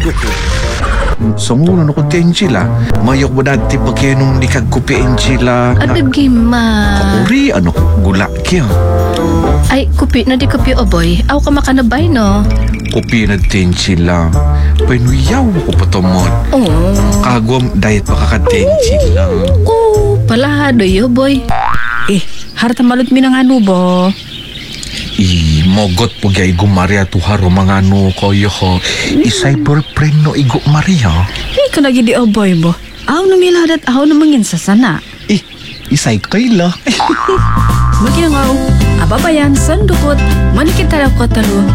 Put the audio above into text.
Sando ko. Sumuno ko ti Angela. Mayok ba dati pagkaya nung likagkupi Angela? Adagi ma. Uri, ano gula kya? Ay, kupi na di kupi oboy. Aw ka makanabay no. Kupi na ti Angela. Panuyaw ko patomot. Oh. Kagwam diet pa kakati Angela. Oh, palado yo boy. Harta malot mi ng anubo. Mogot po gay Maria tuharo mga ano ko ho. Isay boyfriend no igo Maria. Ka lagi di oboy bo. Aw numiladat aw namangin sa sana. Isay kayla. Maginangaw. Ababayan sandukot. Manikita ko talo.